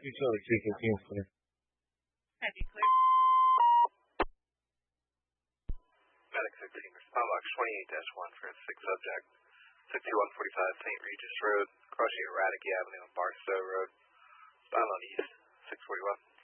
Usually 215 clear. Have you cleared? Medic 16, respond box 28-1 for a 6 subject. 6145 St. Regis Road, crossing Radicke Avenue and Barstow Road. Bound on east, 641.